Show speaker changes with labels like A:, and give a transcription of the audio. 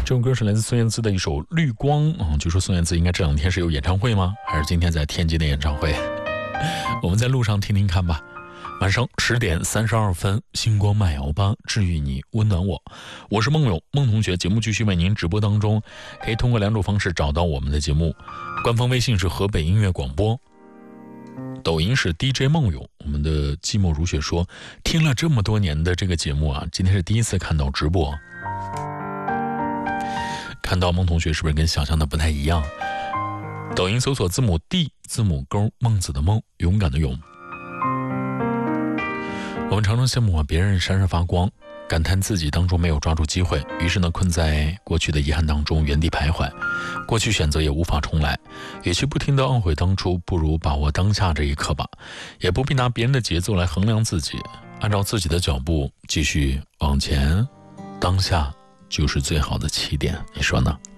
A: 这首歌是来自孙燕姿的一首《绿光》据说孙燕姿应该这两天是有演唱会吗？还是今天在天津的演唱会？我们在路上听听看吧。晚上10点32分，星光漫游吧，治愈你，温暖我。我是孟勇，孟同学。节目继续为您直播当中，可以通过2种方式找到我们的节目。官方微信是河北音乐广播，抖音是 DJ 孟勇。我们的寂寞如雪说，听了这么多年的这个节目啊，今天是第一次看到直播。看到孟同学是不是跟想象的不太一样？抖音搜索字母 D 字母勾孟子的孟，勇敢的勇。我们常常羡慕别人闪闪发光，感叹自己当初没有抓住机会，于是呢困在过去的遗憾当中原地徘徊，过去选择也无法重来，与其不停地懊悔当初，不如把握当下这一刻吧，也不必拿别人的节奏来衡量自己，按照自己的脚步继续往前，当下就是最好的起点，你说呢？